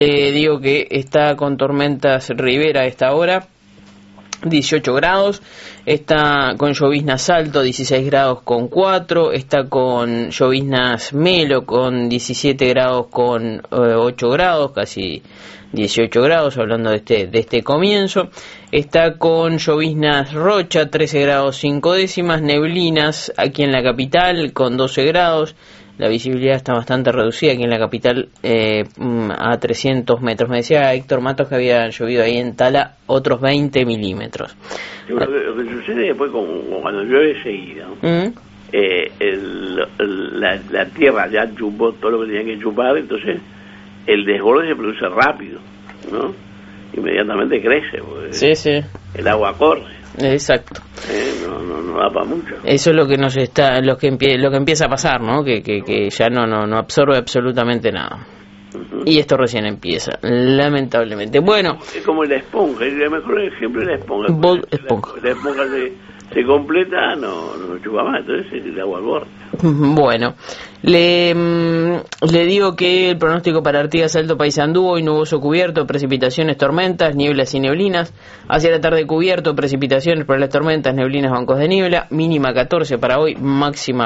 Digo que está con tormentas Rivera a esta hora, 18 grados, está con lloviznas Salto, 16 grados con 4, está con lloviznas Melo con 17 grados con 8 grados, casi 18 grados, hablando de este comienzo. Está con lloviznas Rocha, 13 grados 5 décimas, neblinas aquí en la capital con 12 grados. La visibilidad está bastante reducida aquí en la capital, a 300 metros. Me decía Héctor Matos que había llovido ahí en Tala otros 20 milímetros. Lo que sucede después cuando llueve seguido, la tierra ya chupó todo lo que tenía que chupar, entonces el desborde se produce rápido, ¿no? Inmediatamente crece, porque sí. El agua corre. Exacto. No da para mucho. Eso es lo que lo que empieza a pasar, ¿no? Que ya no absorbe absolutamente nada. Uh-huh. Y esto recién empieza, lamentablemente. Bueno, es como la esponja, el mejor ejemplo es la esponja. La esponja se completa, no chupa más, entonces el agua al borde. Bueno, le digo que el pronóstico para Artigas, Salto, Paysandú, hoy nuboso cubierto, precipitaciones, tormentas, nieblas y neblinas. Hacia la tarde cubierto, precipitaciones para las tormentas, neblinas, bancos de niebla. Mínima 14 para hoy, máxima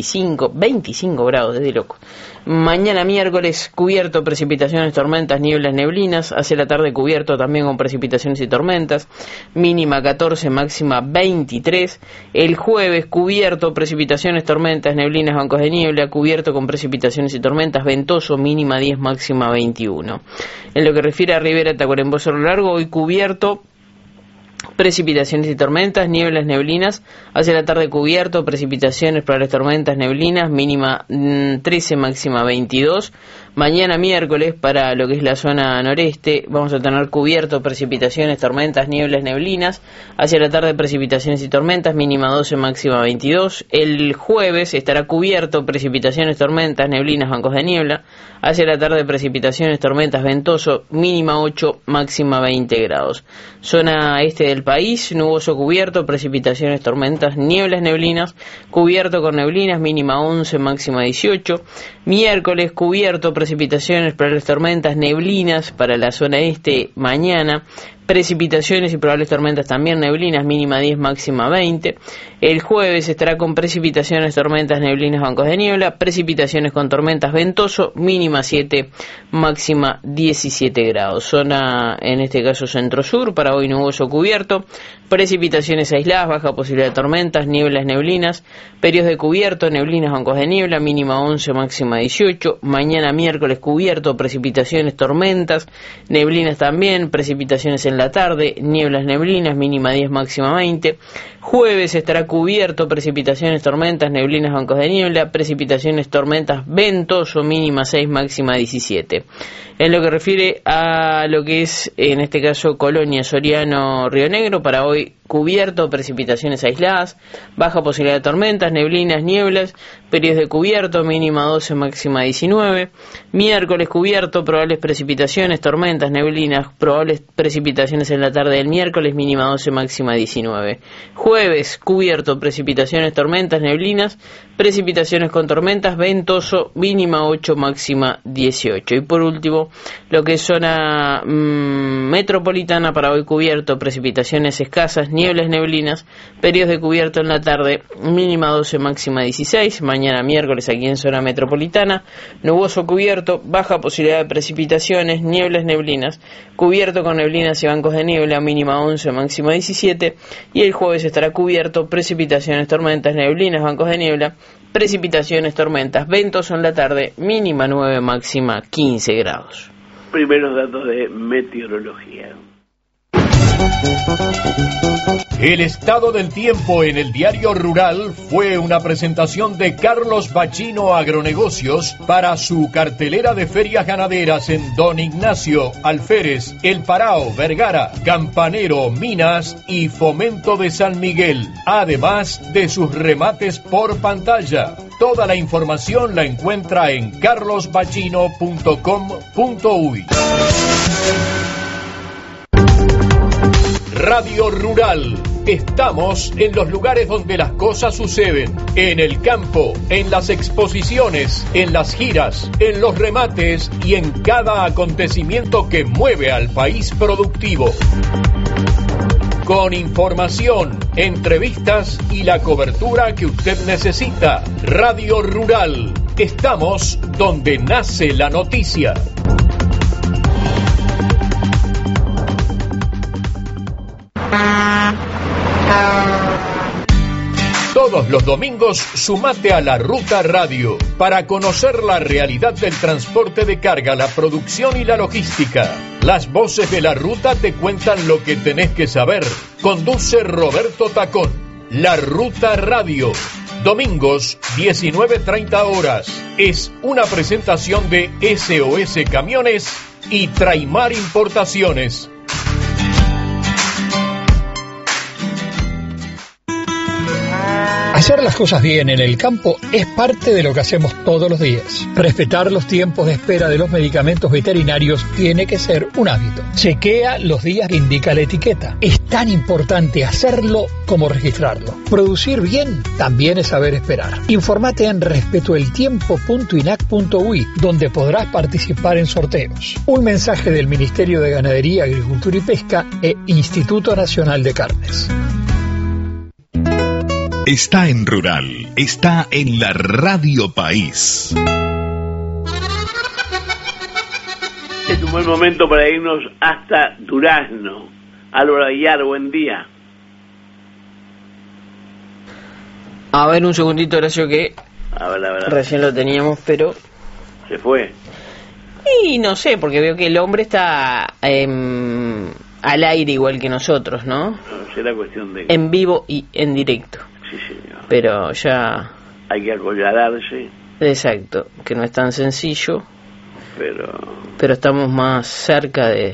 25 grados, desde loco. Mañana miércoles cubierto, precipitaciones, tormentas, nieblas, neblinas. Hacia la tarde cubierto también con precipitaciones y tormentas. Mínima 14, máxima 23. El jueves cubierto, precipitaciones, tormentas, neblinas, bancos de niebla. Cubierto con precipitaciones y tormentas, ventoso, mínima 10, máxima 21. En lo que refiere a Rivera, Tacuarembó, Cerro Largo, hoy cubierto, precipitaciones y tormentas, nieblas, neblinas. Hacia la tarde cubierto, precipitaciones, probables tormentas, neblinas, mínima 13, máxima 22. Mañana miércoles, para lo que es la zona noreste, vamos a tener cubierto, precipitaciones, tormentas, nieblas, neblinas. Hacia la tarde precipitaciones y tormentas, mínima 12, máxima 22. El jueves estará cubierto, precipitaciones, tormentas, neblinas, bancos de niebla. Hacia la tarde precipitaciones, tormentas, ventoso, mínima 8, máxima 20 grados. Zona este del país, nuboso cubierto, precipitaciones, tormentas, nieblas, neblinas, cubierto con neblinas, mínima 11, máxima 18. Miércoles cubierto, precipitaciones, probables tormentas, neblinas para la zona este mañana. Precipitaciones y probables tormentas también, neblinas, mínima 10, máxima 20. El jueves estará con precipitaciones, tormentas, neblinas, bancos de niebla. Precipitaciones con tormentas, ventoso, mínima 7, máxima 17 grados. Zona, en este caso centro-sur, para hoy nuboso cubierto. Precipitaciones aisladas, baja posibilidad de tormentas, nieblas, neblinas. Periodos de cubierto, neblinas, bancos de niebla, mínima 11, máxima 18. Mañana miércoles cubierto, precipitaciones, tormentas, neblinas también, precipitaciones en la tarde, nieblas, neblinas, mínima 10, máxima 20. Jueves estará cubierto, precipitaciones, tormentas, neblinas, bancos de niebla, precipitaciones, tormentas, ventoso, mínima 6, máxima 17. En lo que refiere a lo que es, en este caso, Colonia, Soriano, Río Negro, para hoy cubierto, precipitaciones aisladas, baja posibilidad de tormentas, neblinas, nieblas, periodos de cubierto, mínima 12, máxima 19. Miércoles cubierto, probables precipitaciones, tormentas, neblinas, probables precipitaciones en la tarde del miércoles, mínima 12, máxima 19. Jueves cubierto, precipitaciones, tormentas, neblinas, precipitaciones con tormentas, ventoso, mínima 8, máxima 18. Y por último, lo que es zona metropolitana, para hoy cubierto, precipitaciones escasas, nieblas, neblinas, periodos de cubierto en la tarde, mínima 12, máxima 16. Mañana miércoles aquí en zona metropolitana, nuboso cubierto, baja posibilidad de precipitaciones, nieblas, neblinas, cubierto con neblinas y bancos de niebla, mínima 11, máxima 17. Y el jueves estará cubierto, precipitaciones, tormentas, neblinas, bancos de niebla, precipitaciones, tormentas, ventos en la tarde, mínima 9, máxima 15 grados. Primeros datos de meteorología. El estado del tiempo en el Diario Rural fue una presentación de Carlos Bachino Agronegocios para su cartelera de ferias ganaderas en Don Ignacio, Alférez, El Parao, Vergara, Campanero, Minas y Fomento de San Miguel, además de sus remates por pantalla. Toda la información la encuentra en carlosbachino.com.uy. Radio Rural, Estamos en los lugares donde las cosas suceden, en el campo, en las exposiciones, en las giras, en los remates y en cada acontecimiento que mueve al país productivo. Con información, entrevistas y la cobertura que usted necesita. Radio Rural. Estamos donde nace la noticia. Todos los domingos sumate a La Ruta Radio para conocer la realidad del transporte de carga, la producción y la logística. Las voces de La Ruta te cuentan lo que tenés que saber. Conduce Roberto Tacón. La Ruta Radio. Domingos, 19:30 horas. Es una presentación de SOS Camiones y Traimar Importaciones. Hacer las cosas bien en el campo es parte de lo que hacemos todos los días. Respetar los tiempos de espera de los medicamentos veterinarios tiene que ser un hábito. Chequea los días que indica la etiqueta. Es tan importante hacerlo como registrarlo. Producir bien también es saber esperar. Informate en respetoeltiempo.inac.ui, donde podrás participar en sorteos. Un mensaje del Ministerio de Ganadería, Agricultura y Pesca e Instituto Nacional de Carnes. Está en Rural, está en la Radio País. Es un buen momento para irnos hasta Durazno. Álvaro Aguiar, buen día. A ver, un segundito, Horacio, que A ver. recién lo teníamos, pero... ¿Se fue? Y no sé, porque veo que el hombre está al aire igual que nosotros, ¿no? No, será cuestión de... En vivo y en directo. Sí, señor. Pero ya... Hay que acollararse, Exacto, que no es tan sencillo, pero estamos más cerca de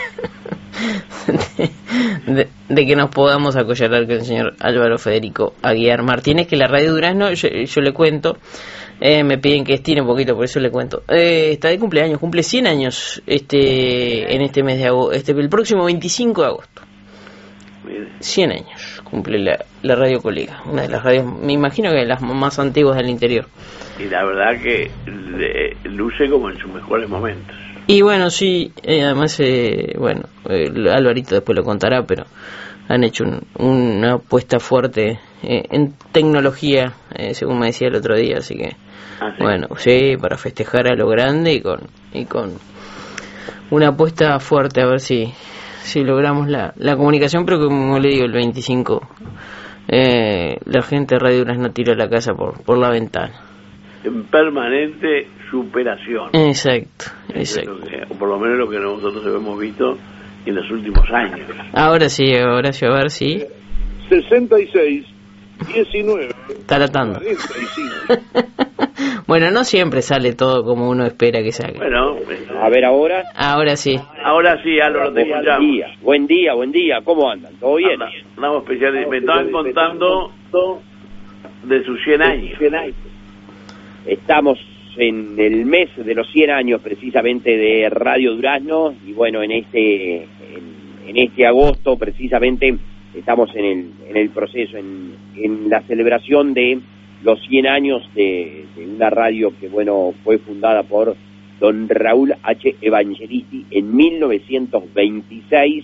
que nos podamos acollar con el señor Álvaro Federico Aguiar Martínez, que la Radio Durazno, yo le cuento, me piden que estire un poquito, por eso le cuento, está de cumpleaños, cumple 100 años en este mes de agosto, el próximo 25 de agosto. mire, 100 años cumple la Radio Colega, una de las radios, me imagino que de las más antiguas del interior. y la verdad que luce como en sus mejores momentos. Y bueno, sí, además, Alvarito después lo contará, pero han hecho una apuesta fuerte en tecnología, según me decía el otro día, así que, ¿Sí? bueno, sí, para festejar a lo grande y con una apuesta fuerte, a ver si logramos la comunicación, pero como le digo, el 25, la gente de Radio Durazno tira la casa por la ventana. En permanente superación. Exacto. O por lo menos lo que nosotros hemos visto en los últimos años. Ahora sí, Horacio, a ver si... 66, 19, Está tratando. 45. Bueno, no siempre sale todo como uno espera que salga. Bueno, A ver ahora. Ahora sí. ahora sí, Álvaro, te escuchamos. Buen día, ¿cómo andan? ¿Todo bien? Andamos especiales. Me estaban contando de sus 100 años. Estamos en el mes de los 100 años precisamente de Radio Durazno y bueno, en este agosto precisamente estamos en el proceso, en la celebración de los 100 años de una radio que bueno, fue fundada por don Raúl H. Evangelisti en 1926,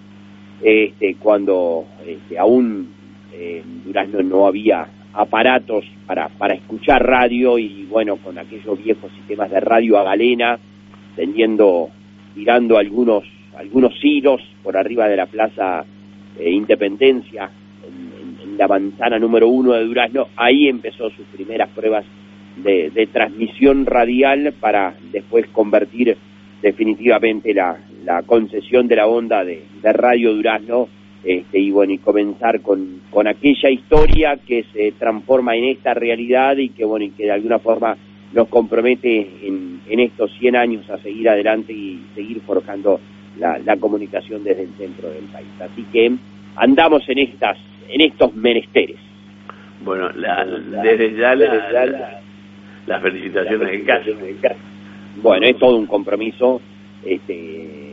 cuando aún en Durazno no había aparatos para escuchar radio y bueno, con aquellos viejos sistemas de radio a galena, tirando algunos hilos por arriba de la Plaza Independencia, en la manzana número 1 de Durazno. Ahí empezó sus primeras pruebas de transmisión radial para después convertir definitivamente la concesión de la onda de Radio Durazno, y bueno, y comenzar con aquella historia que se transforma en esta realidad y que bueno, y que de alguna forma nos compromete en estos 100 años a seguir adelante y seguir forjando la comunicación desde el centro del país. Así que andamos en estos menesteres. Bueno, desde ya las felicitaciones en casa. Bueno, es todo un compromiso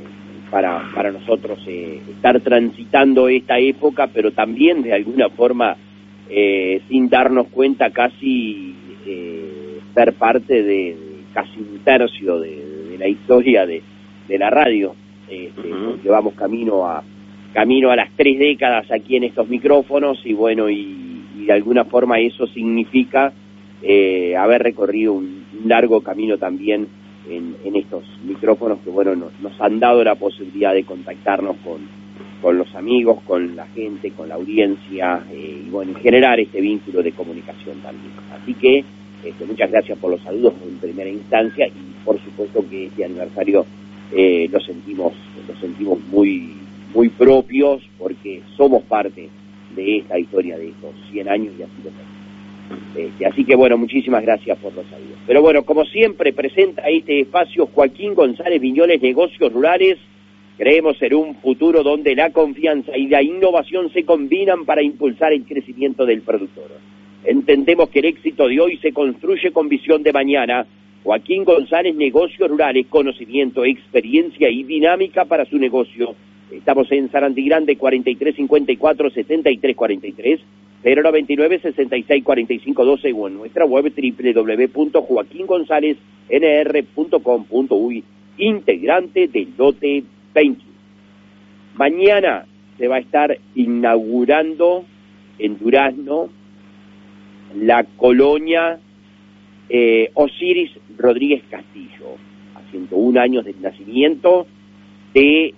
para nosotros estar transitando esta época, pero también de alguna forma, sin darnos cuenta, casi ser parte de casi un tercio de la historia de la radio, porque vamos camino a las 3 décadas aquí en estos micrófonos, y bueno, y de alguna forma eso significa haber recorrido un largo camino también en estos micrófonos que, bueno, nos han dado la posibilidad de contactarnos con los amigos, con la gente, con la audiencia, y bueno, generar este vínculo de comunicación también. Así que muchas gracias por los saludos en primera instancia, y por supuesto que este aniversario lo sentimos muy muy propios, porque somos parte de esta historia de estos 100 años, y así lo tenemos. Así que bueno, muchísimas gracias por los saludos. Pero bueno, como siempre, presenta este espacio Joaquín González Viñoles, Negocios Rurales. Creemos en un futuro donde la confianza y la innovación se combinan para impulsar el crecimiento del productor. Entendemos que el éxito de hoy se construye con visión de mañana. Joaquín González, Negocios Rurales, conocimiento, experiencia y dinámica para su negocio. Estamos en Sarandí Grande, 4354-7343, 099-664512, o en nuestra web www.joaquingonzalesnr.com.uy, integrante del lote 21. Mañana se va a estar inaugurando en Durazno la colonia Osiris Rodríguez Castillo, a 101 años del nacimiento de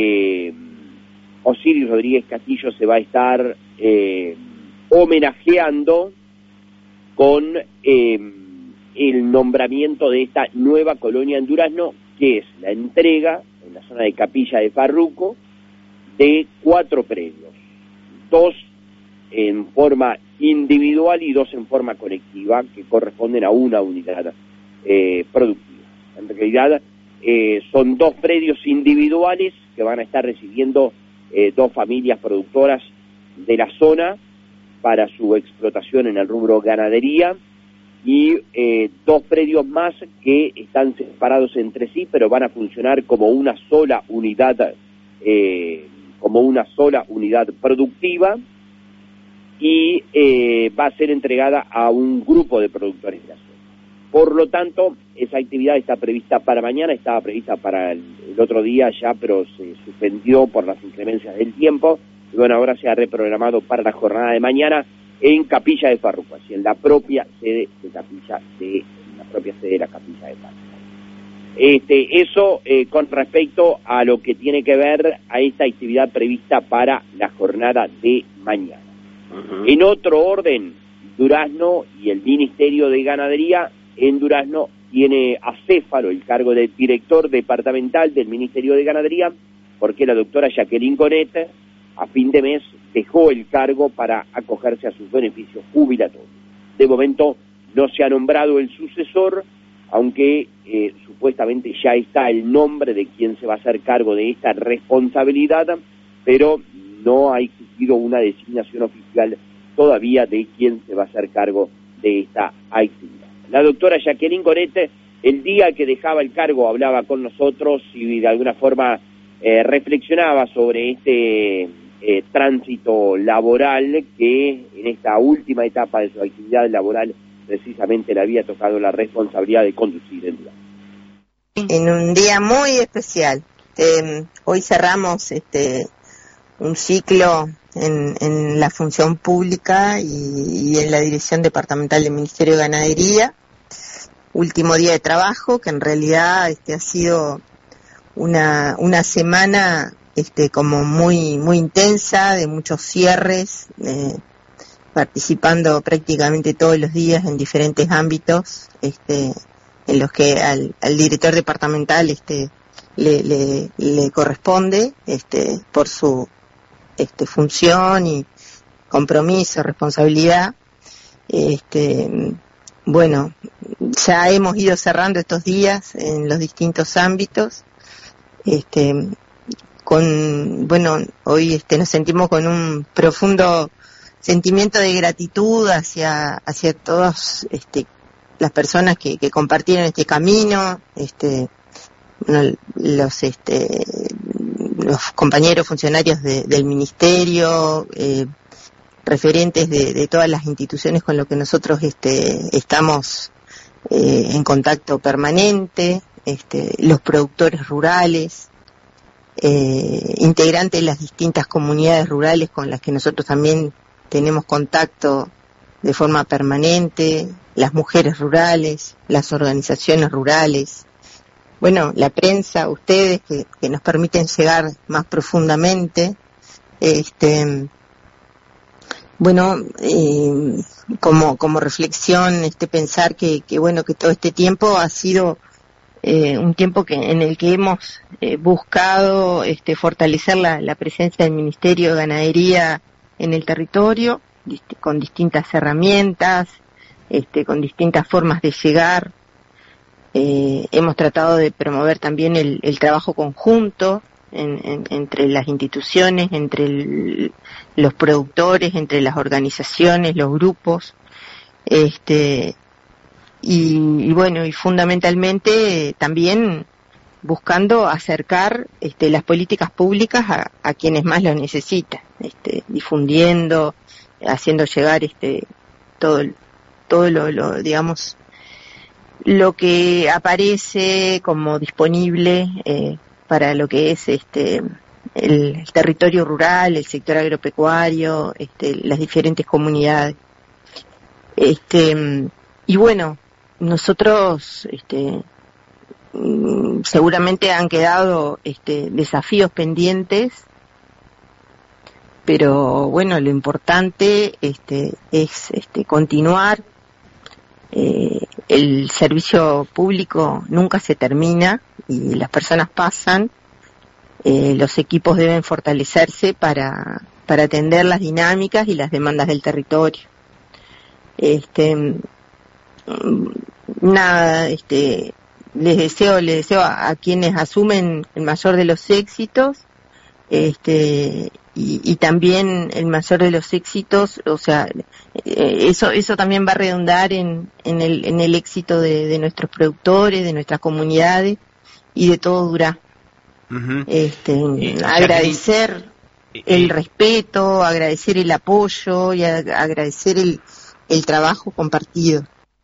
Osiris Rodríguez Castillo. Se va a estar homenajeando con el nombramiento de esta nueva colonia en Durazno, que es la entrega en la zona de Capilla de Farruco de 4 predios, 2 en forma individual y 2 en forma colectiva, que corresponden a una unidad productiva. En realidad son 2 predios individuales que van a estar recibiendo 2 familias productoras de la zona para su explotación en el rubro ganadería, y 2 predios más que están separados entre sí, pero van a funcionar como una sola unidad productiva, y va a ser entregada a un grupo de productores de la zona. Por lo tanto, esa actividad está prevista para mañana, estaba prevista para el otro día ya, pero se suspendió por las inclemencias del tiempo, y bueno, ahora se ha reprogramado para la jornada de mañana en Capilla de Farruco, así en la propia sede de la Capilla de Farruco. Eso con respecto a lo que tiene que ver a esta actividad prevista para la jornada de mañana. En otro orden, Durazno y el Ministerio de Ganadería. En Durazno tiene acéfalo el cargo de director departamental del Ministerio de Ganadería, porque la doctora Jacqueline Gonet a fin de mes dejó el cargo para acogerse a sus beneficios jubilatorios. De momento no se ha nombrado el sucesor, aunque supuestamente ya está el nombre de quien se va a hacer cargo de esta responsabilidad, pero no ha existido una designación oficial todavía de quién se va a hacer cargo de esta actividad. La doctora Jacqueline Gonet, el día que dejaba el cargo, hablaba con nosotros y de alguna forma reflexionaba sobre este tránsito laboral, que en esta última etapa de su actividad laboral precisamente le había tocado la responsabilidad de conducir el día. En un día muy especial. Hoy cerramos un ciclo en la función pública y en la dirección departamental del Ministerio de Ganadería. Último día de trabajo, que en realidad ha sido una semana como muy intensa, de muchos cierres, participando prácticamente todos los días en diferentes ámbitos, en los que al director departamental le corresponde por su función y compromiso, responsabilidad. Bueno, ya hemos ido cerrando estos días en los distintos ámbitos. Hoy nos sentimos con un profundo sentimiento de gratitud hacia todas las personas que compartieron este camino, los compañeros funcionarios del ministerio, referentes de todas las instituciones con lo que nosotros estamos en contacto permanente, los productores rurales, integrantes de las distintas comunidades rurales con las que nosotros también tenemos contacto de forma permanente, las mujeres rurales, las organizaciones rurales, bueno, la prensa, ustedes que nos permiten llegar más profundamente, bueno, como reflexión, pensar que bueno, que todo este tiempo ha sido un tiempo en el que hemos buscado fortalecer la presencia del Ministerio de Ganadería en el territorio, con distintas herramientas, con distintas formas de llegar. Hemos tratado de promover también el trabajo conjunto entre las instituciones, entre los productores, entre las organizaciones, los grupos, y bueno, y fundamentalmente también buscando acercar las políticas públicas a quienes más lo necesitan, difundiendo, haciendo llegar todo lo digamos, lo que aparece como disponible para lo que es el territorio rural, el sector agropecuario, las diferentes comunidades. Y bueno, nosotros seguramente han quedado desafíos pendientes, pero bueno, lo importante es continuar. El servicio público nunca se termina y las personas pasan, los equipos deben fortalecerse para atender las dinámicas y las demandas del territorio. Nada, les deseo a quienes asumen el mayor de los éxitos, y también el mayor de los éxitos, o sea, eso también va a redundar en el éxito de nuestros productores, de nuestras comunidades y de todo Durazno. Uh-huh. Agradecer el respeto, agradecer el apoyo y agradecer el trabajo compartido.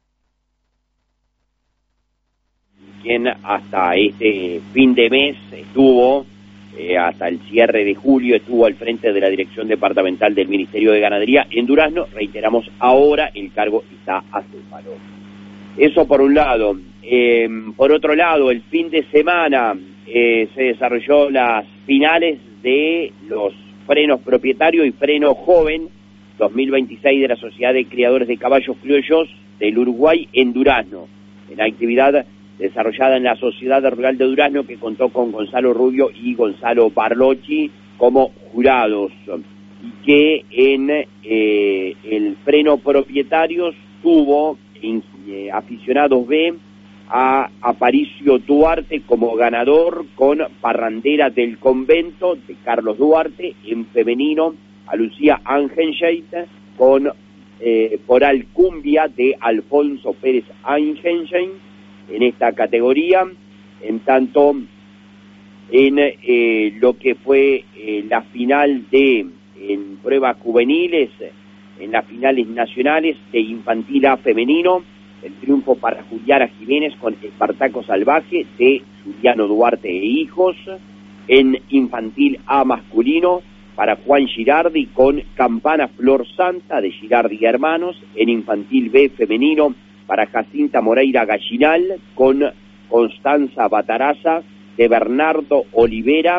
Quien hasta este fin de mes estuvo, hasta el cierre de julio, estuvo al frente de la Dirección Departamental del Ministerio de Ganadería en Durazno. Reiteramos, ahora el cargo está a Céfalo. Eso por un lado. Por otro lado, el fin de semana se desarrolló las finales de los frenos propietarios y freno joven 2026 de la Sociedad de Criadores de Caballos Criollos del Uruguay en Durazno, en la actividad desarrollada en la Sociedad Rural de Durazno, que contó con Gonzalo Rubio y Gonzalo Barlocci como jurados, y que en el freno propietario tuvo aficionados B a Aparicio Duarte como ganador, con Parrandera del Convento de Carlos Duarte; en femenino a Lucía Angenscheidt con Poral Cumbia de Alfonso Pérez Angenscheidt en esta categoría. En tanto, en lo que fue la final en pruebas juveniles, en las finales nacionales de infantil A femenino, el triunfo para Juliana Jiménez con Espartaco Salvaje de Juliano Duarte e hijos; en infantil A masculino para Juan Girardi con Campana Flor Santa de Girardi y Hermanos; en infantil B femenino para Jacinta Moreira Gallinal con Constanza Bataraza de Bernardo Olivera,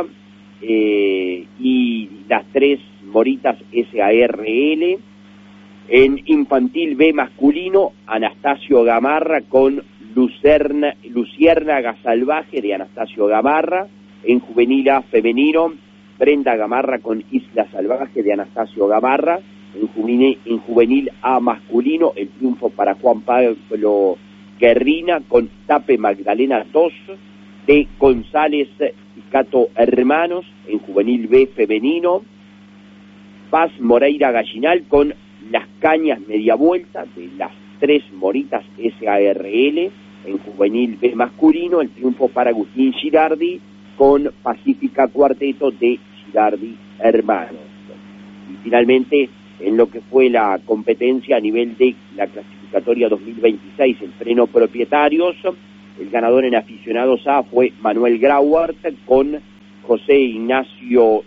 y las tres Moritas SARL; en infantil B masculino, Anastasio Gamarra con Luciérnaga Salvaje de Anastasio Gamarra; en juvenil A femenino, Brenda Gamarra con Isla Salvaje de Anastasio Gamarra; en juvenil A masculino, el triunfo para Juan Pablo Guerrina con Tape Magdalena 2 de González y Cato Hermanos; en juvenil B femenino, Paz Moreira Gallinal con Las Cañas Media Vuelta de las tres Moritas SARL; en juvenil B masculino, el triunfo para Agustín Girardi con Pacífica Cuarteto de Girardi Hermanos. Y finalmente, en lo que fue la competencia a nivel de la clasificatoria 2026 en freno propietarios, el ganador en aficionados A fue Manuel Grauart con José Ignacio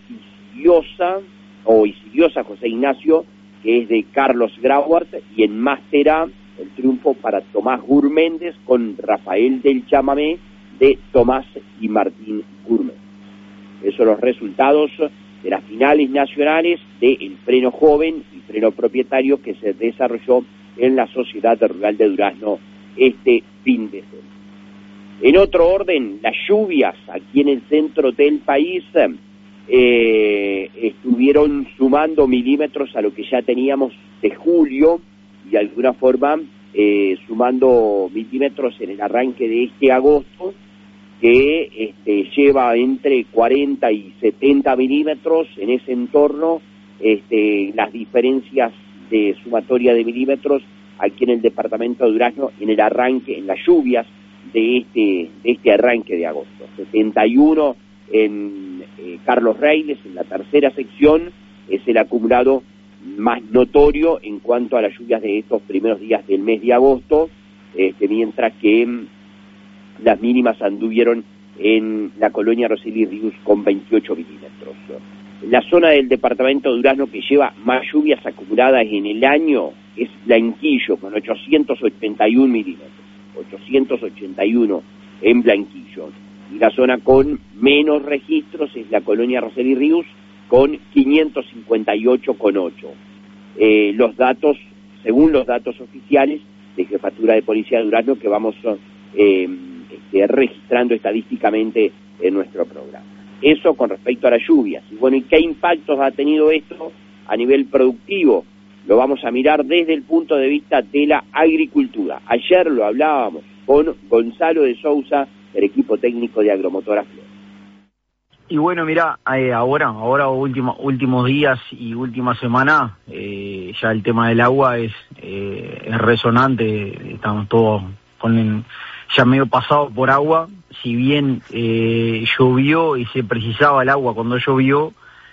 Isidiosa José Ignacio, que es de Carlos Grauart, y en Máster A el triunfo para Tomás Gurméndez con Rafael del Chamamé de Tomás y Martín Gurméndez. Esos son los resultados de las finales nacionales del freno joven y freno propietario que se desarrolló en la Sociedad Rural de Durazno este fin de semana. En otro orden, las lluvias aquí en el centro del país estuvieron sumando milímetros a lo que ya teníamos de julio y de alguna forma sumando milímetros en el arranque de este agosto, que lleva entre 40 y 70 milímetros en ese entorno. Las diferencias de sumatoria de milímetros aquí en el departamento de Durazno en el arranque, en las lluvias de este arranque de agosto. 71 en Carlos Reyes, en la tercera sección, es el acumulado más notorio en cuanto a las lluvias de estos primeros días del mes de agosto, mientras que las mínimas anduvieron en la colonia Roseli Ríos con 28 milímetros. La zona del departamento de Durazno que lleva más lluvias acumuladas en el año es Blanquillo, con 881 milímetros, 881 en Blanquillo. Y la zona con menos registros es la colonia Roseli Ríos, con 558,8. Los datos, según los datos oficiales de Jefatura de Policía de Durazno, que vamos registrando estadísticamente en nuestro programa. Eso con respecto a las lluvias. Y bueno, ¿y qué impactos ha tenido esto a nivel productivo? Lo vamos a mirar desde el punto de vista de la agricultura. Ayer lo hablábamos con Gonzalo de Sousa, del equipo técnico de Agromotora Flor. Y bueno, mira, ahora últimos días y última semana, ya el tema del agua es resonante. Estamos todos ya medio pasados por agua. Si bien llovió y se precisaba el agua cuando llovió,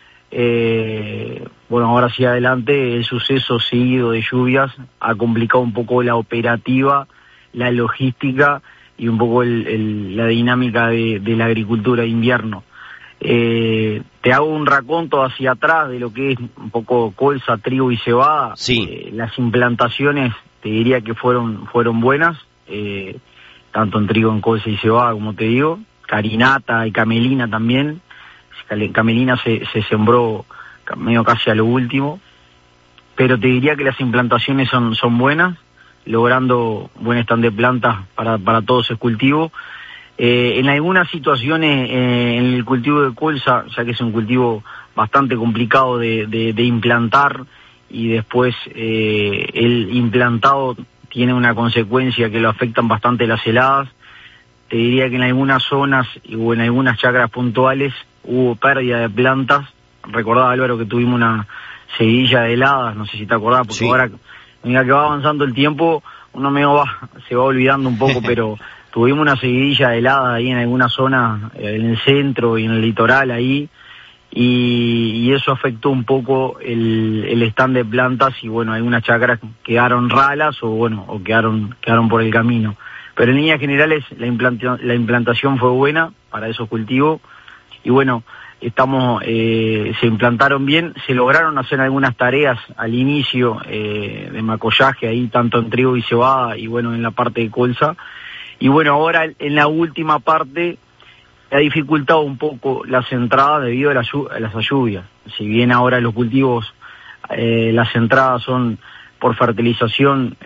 bueno, ahora sí adelante, el suceso seguido de lluvias ha complicado un poco la operativa, la logística y un poco la dinámica de la agricultura de invierno. Te hago un raconto hacia atrás de lo que es un poco colza, trigo y cebada. Sí. Las implantaciones te diría que fueron buenas, tanto en trigo, en colza y cebada, como te digo. Carinata y camelina también. Camelina se sembró medio casi a lo último, pero te diría que las implantaciones son buenas, logrando buen stand de plantas para todo ese cultivo. En algunas situaciones, en el cultivo de colza, ya que es un cultivo bastante complicado de implantar, y después el implantado tiene una consecuencia que lo afectan bastante las heladas, te diría que en algunas zonas o en algunas chacras puntuales hubo pérdida de plantas. Recordaba, Álvaro, que tuvimos una seguidilla de heladas, no sé si te acordás, porque sí. Ahora, mira que va avanzando el tiempo, uno se va olvidando un poco, pero tuvimos una seguidilla de heladas ahí en alguna zona, en el centro y en el litoral ahí, y eso afectó un poco el stand de plantas, y bueno, algunas chacras quedaron ralas o quedaron por el camino. Pero en líneas generales la implantación fue buena para esos cultivos, y bueno, se implantaron bien, se lograron hacer algunas tareas al inicio de macollaje ahí, tanto en trigo y cebada, y bueno, en la parte de colza. Y bueno, ahora en la última parte ha dificultado un poco las entradas debido a las lluvias. Si bien ahora los cultivos, las entradas son por fertilización,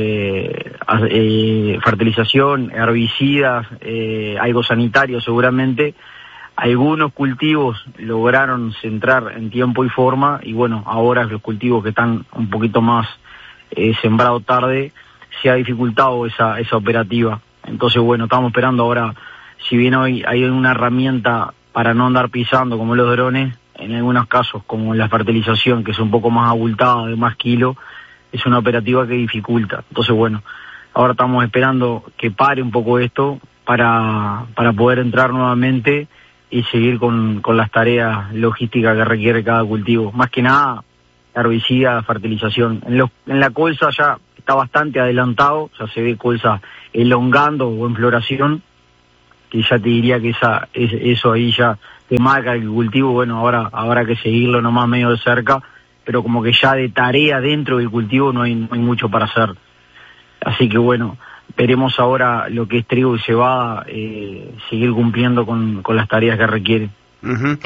herbicidas, algo sanitario seguramente, algunos cultivos lograron centrar en tiempo y forma, y bueno, ahora los cultivos que están un poquito más sembrados tarde, se ha dificultado esa operativa. Entonces bueno, estamos esperando ahora, si bien hoy hay una herramienta para no andar pisando como los drones, en algunos casos como la fertilización, que es un poco más abultada, de más kilo, es una operativa que dificulta. Entonces bueno, ahora estamos esperando que pare un poco esto para poder entrar nuevamente seguir con las tareas logísticas que requiere cada cultivo. Más que nada, herbicida, fertilización. En la colza ya está bastante adelantado, ya se ve colza elongando o en floración, que ya te diría que eso ahí ya te marca el cultivo. Bueno, ahora habrá que seguirlo nomás medio de cerca, pero como que ya de tarea dentro del cultivo no hay mucho para hacer. Así que bueno, veremos ahora lo que es trigo y cebada, seguir cumpliendo con las tareas que requiere. Uh-huh.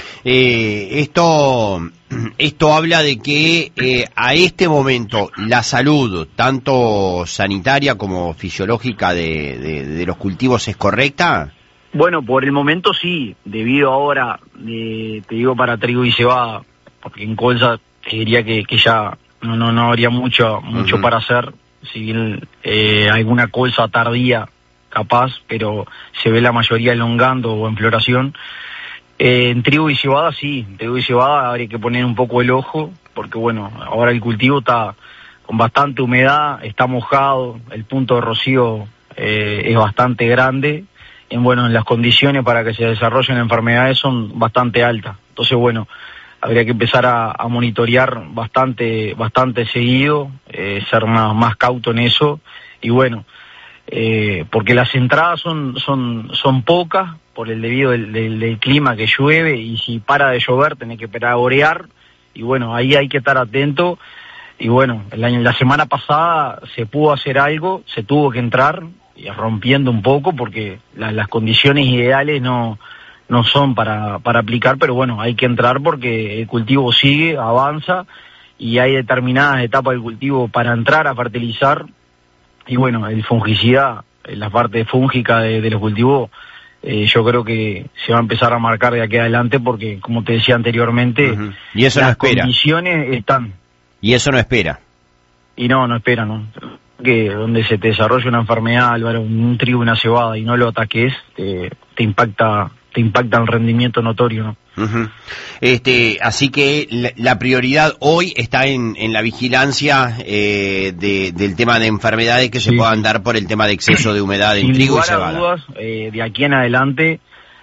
Esto habla de que a este momento la salud, tanto sanitaria como fisiológica de los cultivos, ¿es correcta? Bueno, por el momento sí, debido ahora, te digo, para trigo y cebada, porque en colza te diría que ya no habría mucho uh-huh. para hacer, si bien alguna colza tardía capaz, pero se ve la mayoría elongando o en floración. En trigo y cebada sí, trigo y cebada habría que poner un poco el ojo, porque bueno, ahora el cultivo está con bastante humedad, está mojado, el punto de rocío es bastante grande, y bueno, las condiciones para que se desarrollen enfermedades son bastante altas. Entonces bueno, habría que empezar a monitorear bastante seguido, ser más cauto en eso, y bueno, porque las entradas son pocas, por el debido del clima que llueve, y si para de llover tenés que esperar a orear, y bueno, ahí hay que estar atento. Y bueno, la semana pasada se pudo hacer algo, se tuvo que entrar, y rompiendo un poco, porque las condiciones ideales no son para aplicar, pero bueno, hay que entrar porque el cultivo sigue, avanza, y hay determinadas etapas del cultivo para entrar a fertilizar, y bueno, el fungicida, la parte fúngica de los cultivos, yo creo que se va a empezar a marcar de aquí adelante, porque como te decía anteriormente, uh-huh. Y eso las no espera. Condiciones están. Y eso no espera. Y no espera, ¿no? Que donde se te desarrolla una enfermedad, Álvaro, un trigo, una cebada, y no lo ataques, te impacta el rendimiento notorio, ¿no? Uh-huh. Así que la prioridad hoy está en la vigilancia del tema de enfermedades que se puedan dar por el tema de exceso de humedad en trigo y cebada. Sin lugar a dudas, de aquí en adelante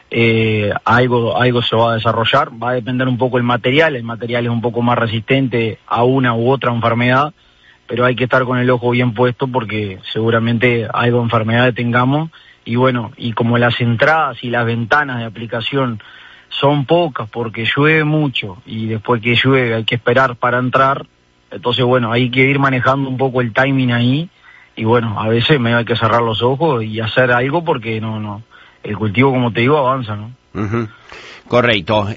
algo se va a desarrollar, va a depender un poco el material es un poco más resistente a una u otra enfermedad, pero hay que estar con el ojo bien puesto, porque seguramente algo de enfermedad tengamos. Y bueno, y como las entradas y las ventanas de aplicación son pocas porque llueve mucho, y después que llueve hay que esperar para entrar, entonces bueno, hay que ir manejando un poco el timing ahí, y bueno, a veces me hay que cerrar los ojos y hacer algo, porque no el cultivo, como te digo, avanza, ¿no? Uh-huh. Correcto.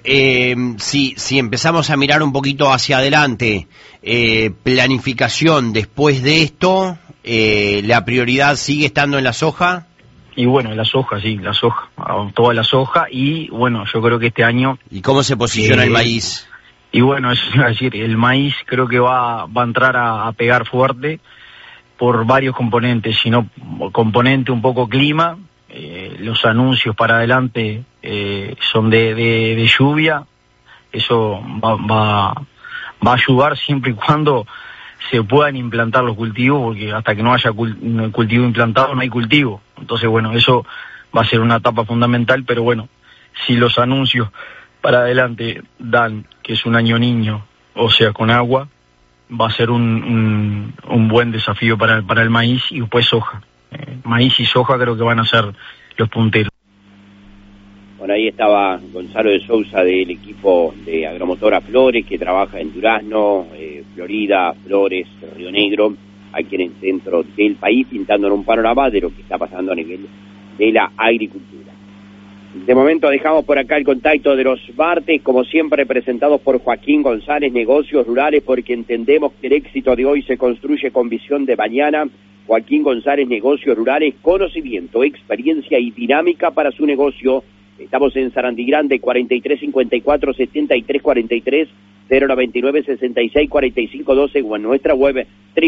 Si empezamos a mirar un poquito hacia adelante, planificación después de esto, ¿la prioridad sigue estando en la soja? Y bueno, la soja, toda la soja, y bueno, yo creo que este año... ¿Y cómo se posiciona el maíz? Y bueno, eso iba a decir, el maíz creo que va a entrar a pegar fuerte por varios componentes, sino componente un poco clima, los anuncios para adelante son de lluvia, eso va a ayudar siempre y cuando se puedan implantar los cultivos, porque hasta que no haya cultivo implantado no hay cultivo. Entonces bueno, eso va a ser una etapa fundamental, pero bueno, si los anuncios para adelante dan que es un año niño, o sea, con agua, va a ser un buen desafío para el maíz, y después soja. Maíz y soja creo que van a ser los punteros. Bueno, ahí estaba Gonzalo de Sousa del equipo de Agromotora Flores, que trabaja en Durazno, Florida, Flores, Río Negro, aquí en el centro del país, pintando un panorama de lo que está pasando a nivel de la agricultura. De momento dejamos por acá el contacto de los martes, como siempre presentados por Joaquín González, Negocios Rurales, porque entendemos que el éxito de hoy se construye con visión de mañana. Joaquín González, Negocios Rurales, conocimiento, experiencia y dinámica para su negocio. Estamos en Sarandí Grande, 4354-7343, 099-664512, o en nuestra web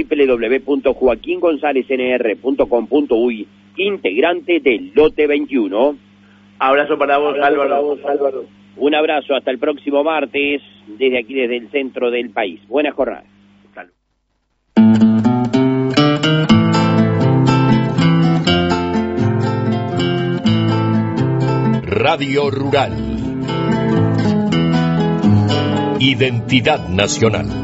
www.joaquingonzalesnr.com.uy, integrante del Lote 21. Abrazo para vos, Álvaro. Un abrazo, hasta el próximo martes, desde aquí, desde el centro del país. Buena jornada. Salud. Radio Rural. Identidad nacional.